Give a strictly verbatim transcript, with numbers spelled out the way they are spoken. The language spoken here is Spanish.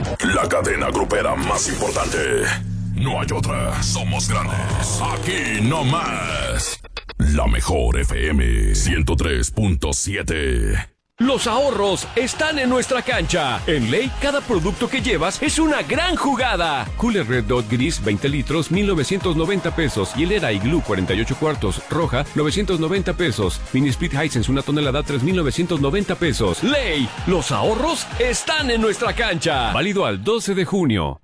La cadena grupera más importante. No hay otra. Somos grandes. Aquí no más. La mejor F M ciento tres punto siete. Los ahorros están en nuestra cancha. En Ley, cada producto que llevas es una gran jugada. Cooler Red Dot Gris veinte litros, mil novecientos noventa pesos. Hielera Igloo cuarenta y ocho cuartos, roja, novecientos noventa pesos. Mini Split Hisense una tonelada, tres mil novecientos noventa pesos. Ley, los ahorros están en nuestra cancha. Válido al doce de junio.